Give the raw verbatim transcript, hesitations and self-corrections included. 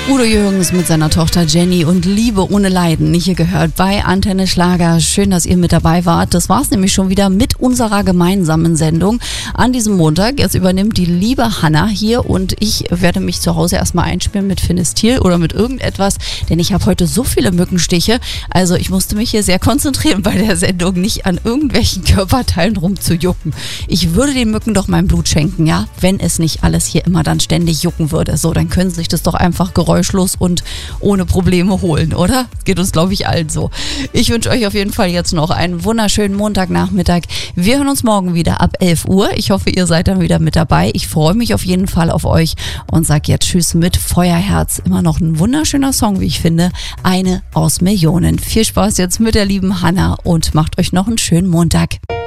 Udo Jürgens mit seiner Tochter Jenny und Liebe ohne Leiden. Hier gehört bei Antenne Schlager. Schön, dass ihr mit dabei wart. Das war's nämlich schon wieder mit unserer gemeinsamen Sendung an diesem Montag. Jetzt übernimmt die liebe Hanna hier und ich werde mich zu Hause erstmal einspielen mit Finestil oder mit irgendetwas, denn ich habe heute so viele Mückenstiche. Also ich musste mich hier sehr konzentrieren bei der Sendung, nicht an irgendwelchen Körperteilen rumzujucken. Ich würde den Mücken doch mein Blut schenken, ja, wenn es nicht alles hier immer dann ständig jucken würde. So, dann können sie sich das doch einfach geräuschlos und ohne Probleme holen, oder? Geht uns, glaube ich, allen so. Ich wünsche euch auf jeden Fall jetzt noch einen wunderschönen Montagnachmittag. Wir hören uns morgen wieder ab elf Uhr. Ich hoffe, ihr seid dann wieder mit dabei. Ich freue mich auf jeden Fall auf euch und sage jetzt Tschüss mit Feuerherz. Immer noch ein wunderschöner Song, wie ich finde. Eine aus Millionen. Viel Spaß jetzt mit der lieben Hanna und macht euch noch einen schönen Montag.